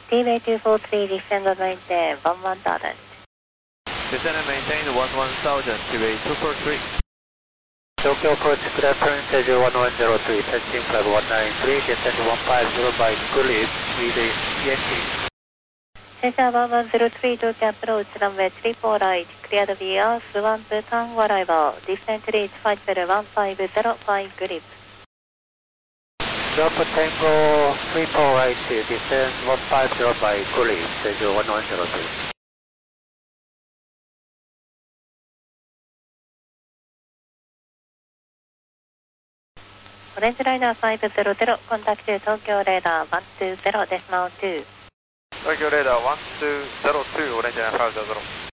T-Way 243, descend and maintain 11,000. Descend and maintain 11,000, T-Way 243. Tokyo approach, good afternoon, schedule 1103, passing flight 193, descend 150 by Gulip with the ENT. Cesar 1103, Tokyo approach, runway 34 right, cleared via Swan Bhutan arrival, descent reach flight level 1505 grip. Drop Tango 34 right, descend 150 by Gulip, schedule 1103. Orange Liner 500, contact Tokyo radar 120.2. Tokyo radar 1202, Orange Liner 500.